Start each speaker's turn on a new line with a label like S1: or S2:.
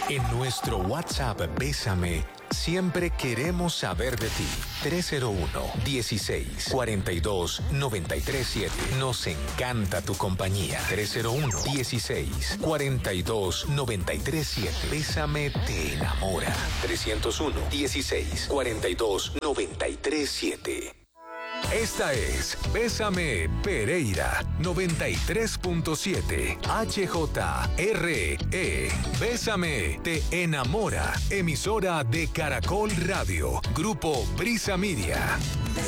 S1: En nuestro WhatsApp Bésame, siempre queremos saber de ti. 301-16-42-937. Nos encanta tu compañía. 301-16-42-937. Bésame te enamora. 301-16-42-937. Esta es Bésame Pereira 93.7 HJRE. Bésame te enamora. Emisora de Caracol Radio. Grupo Brisa Media.